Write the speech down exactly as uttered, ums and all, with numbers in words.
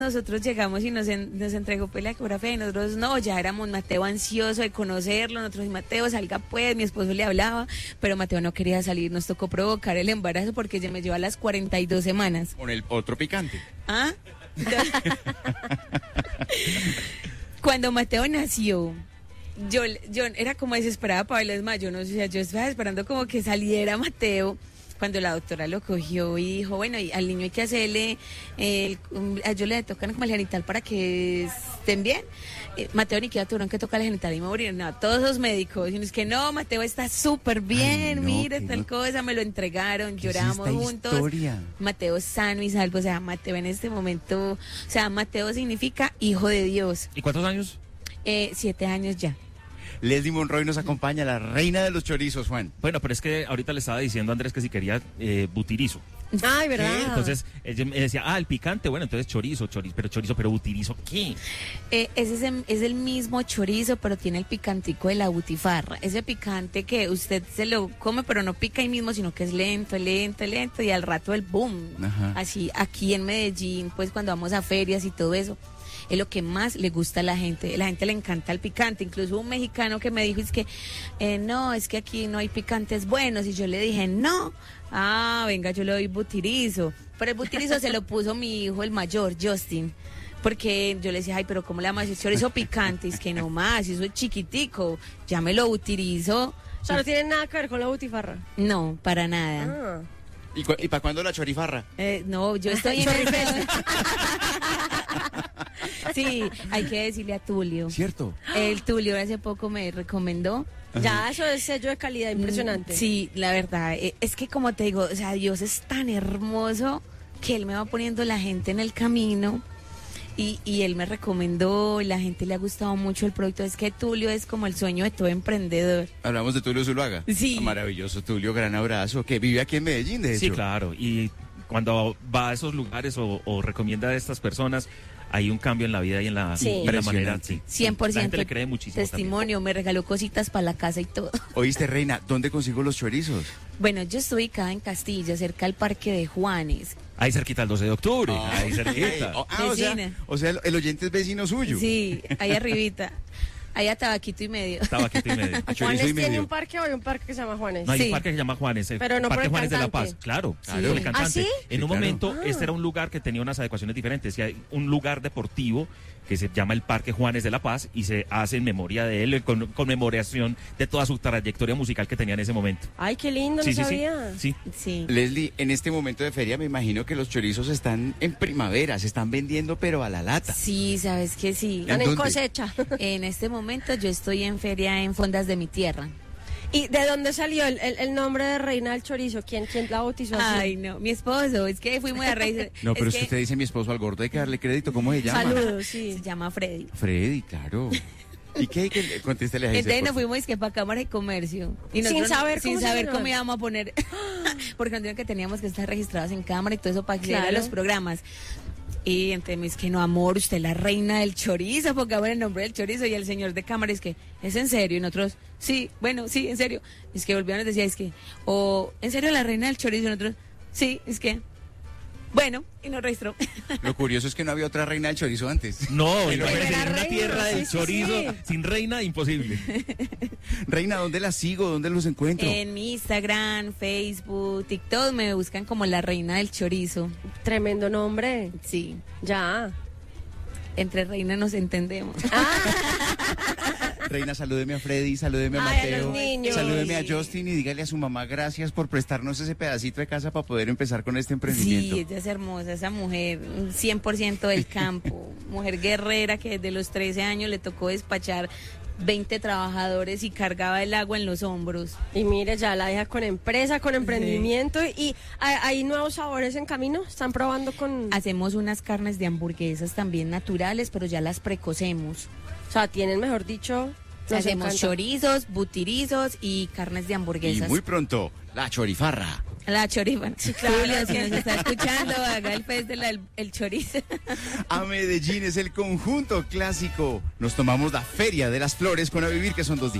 Nosotros llegamos y nos, en, nos entregó pues la ecografía y nosotros no, ya éramos Mateo ansioso de conocerlo, nosotros Mateo salga pues, mi esposo le hablaba, pero Mateo no quería salir, nos tocó provocar el embarazo porque ya me lleva a las cuarenta y dos semanas. Con el otro picante. ¿Ah? Cuando Mateo nació, yo, yo era como desesperada para verlo, es más, yo no sé, yo estaba esperando como que saliera Mateo. Cuando la doctora lo cogió y dijo, bueno, y al niño hay que hacerle, eh, a ellos le tocan como el genital para que estén bien. Eh, Mateo ni siquiera tuvieron que tocar el genital y morir. No, todos los médicos. Y es que no, Mateo está súper bien, no, mire, tal no. cosa, me lo entregaron, lloramos es juntos. Historia? Mateo sano y salvo, o sea, Mateo en este momento, o sea, Mateo significa hijo de Dios. ¿Y cuántos años? Eh, siete años ya. Leslie Monroy nos acompaña, la reina de los chorizos, Juan. Bueno, pero es que ahorita le estaba diciendo a Andrés que si quería eh, butirizo. Ay, ¿verdad? ¿Qué? Entonces, ella me decía, ah, el picante, bueno, entonces chorizo, chorizo, pero chorizo, pero butirizo, ¿qué? Eh, ese es el, es el mismo chorizo, pero tiene el picantico de la butifarra. Ese picante que usted se lo come, pero no pica ahí mismo, sino que es lento, lento, lento, y al rato el boom. Ajá. Así, aquí en Medellín, pues cuando vamos a ferias y todo eso, es lo que más le gusta a la gente. La gente le encanta el picante. Incluso un mexicano que me dijo, es que, eh, no, es que aquí no hay picantes buenos. Y yo le dije, no. Ah, venga, yo le doy butirizo. Pero el butirizo se lo puso mi hijo, el mayor, Justin. Porque yo le decía, ay, pero ¿cómo le vamos a decir chorizo picante? Es que no más, eso es chiquitico. Ya me lo butirizo. O sea, no tiene nada que ver con la butifarra. No, para nada. Ah. ¿Y, cu- ¿Y para cuándo la chorifarra? Eh, no, yo estoy en el... Sí, hay que decirle a Tulio. ¿Cierto? El Tulio hace poco me recomendó. Ajá. Ya, eso es sello de calidad impresionante. Sí, la verdad, es que como te digo, o sea, Dios es tan hermoso que Él me va poniendo la gente en el camino y, y Él me recomendó, y la gente le ha gustado mucho el producto. Es que Tulio es como el sueño de todo emprendedor. Hablamos de Tulio Zuluaga. Sí. Ah, maravilloso, Tulio, gran abrazo, que vive aquí en Medellín, de hecho. Sí, claro, y cuando va a esos lugares o, o recomienda a estas personas, hay un cambio en la vida y en la, sí. en la manera, sí. cien por ciento. La gente le cree muchísimo. Testimonio, también. Me regaló cositas para la casa y todo. Oíste, reina, ¿dónde consigo los chorizos? Bueno, yo estoy ubicada en Castilla, cerca al Parque de Juanes. Ahí cerquita el doce de octubre, ah, ahí cerquita. Oh, ah, o sea, o sea, el oyente es vecino suyo. Sí, ahí arribita. Ahí a tabaquito y medio. Tabaquito y medio. ¿Juanes y medio. tiene un parque o hay un parque que se llama Juanes? No, hay sí. un parque que se llama Juanes. El Pero no Parque por el Juanes cantante. de la Paz. Claro, Sí. claro, el cantante. ¿Ah, sí? En Sí, un claro. momento, Ah. este era un lugar que tenía unas adecuaciones diferentes. Y hay un lugar deportivo que se llama el Parque Juanes de la Paz y se hace en memoria de él, con conmemoración de toda su trayectoria musical que tenía en ese momento. Ay, qué lindo, Sí, no sí, sabía. sí, sí. Sí. Leslie, en este momento de feria me imagino que los chorizos están en primavera, se están vendiendo pero a la lata. Sí, sabes que sí. Están en dónde? cosecha. En este momento yo estoy en feria en Fondas de mi Tierra. ¿Y de dónde salió el, el, el nombre de Reina del Chorizo? ¿Quién, quién la bautizó así? Ay, no, mi esposo, es que fuimos a raíz. No, pero es es que que usted dice mi esposo al gordo, hay que darle crédito, ¿cómo se llama? Saludos, sí. se llama Freddy. Freddy, claro. ¿Y qué hay que contéstele a ese? Entonces nos por favor? fuimos es que para Cámara de Comercio. Y Sin nosotros no- saber cómo sin se saber llama. cómo íbamos a poner. Porque nos dijeron que teníamos que estar registrados en Cámara y todo eso para acceder a Claro. los programas. Y entonces me dice que no, amor, usted es la reina del chorizo, porque ahora el nombre del chorizo. Y el señor de Cámara es que, ¿es en serio? Y nosotros, sí, bueno, sí, en serio. Es que volvieron y decía, es que, o, ¿en serio la reina del chorizo? Y nosotros, sí, es que, bueno, y nos registró. Lo curioso es que no había otra reina del chorizo antes. No, Pero imagínese, era en una reina, tierra del sí, sí, chorizo, sí. sin reina, imposible. Reina, ¿dónde la sigo? ¿Dónde los encuentro? En mi Instagram, Facebook, TikTok me buscan como la reina del chorizo. Tremendo nombre. Sí, Ya. entre reinas nos entendemos. Reina, salúdeme a Freddy, salúdeme a Ay, a Mateo, los niños. salúdeme a Justin y dígale a su mamá gracias por prestarnos ese pedacito de casa para poder empezar con este emprendimiento. Sí, ella es hermosa, esa mujer, un cien por ciento del campo, mujer guerrera que desde los trece años le tocó despachar veinte trabajadores y cargaba el agua en los hombros. Y mire, ya la deja con empresa, con emprendimiento. ¿Y hay, hay nuevos sabores en camino? ¿Están probando con...? Hacemos unas carnes de hamburguesas también naturales, pero ya las precocemos. O sea, tienen, mejor dicho... nos Hacemos encanta. chorizos, butirizos y carnes de Y hamburguesas. muy pronto, la chorifarra. La chorifa. Julio, si nos está escuchando, haga el fest del el chorizo. A Medellín es el conjunto clásico. Nos tomamos la Feria de las Flores con A Vivir, que son dos días.